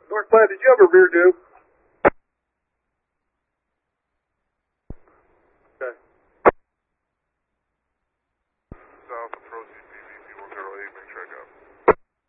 North Platte, did you have a rear due?